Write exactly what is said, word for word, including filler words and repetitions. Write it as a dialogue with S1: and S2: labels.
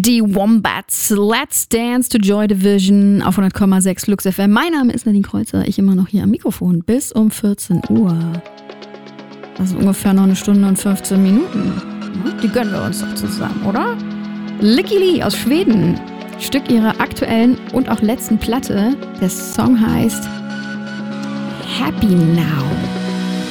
S1: Die Wombats, Let's Dance to Joy Division auf hundert Komma sechs Lux F M. Mein Name ist Nadine Kreuzer, ich immer noch hier am Mikrofon bis um vierzehn Uhr. Das ist ungefähr noch eine Stunde und fünfzehn Minuten. Die gönnen wir uns doch zusammen, oder? Lykke Li aus Schweden, Stück ihrer aktuellen und auch letzten Platte. Der Song heißt Happy Now.